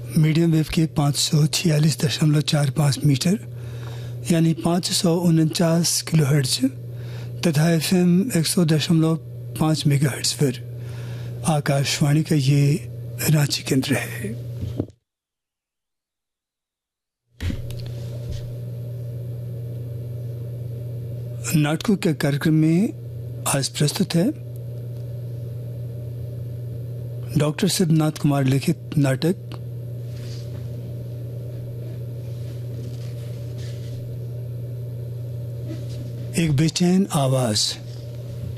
Medium wave के 546.45 metre यानी 549 kilohertz तथा FM 100.5 मेगाहर्ट्ज पर आकाशवाणी का ये रांची केंद्र है। नाटकों के कार्यक्रम में आज प्रस्तुत है डॉक्टर सिद्धनाथ कुमार लिखित नाटक एक बेचैन आवाज।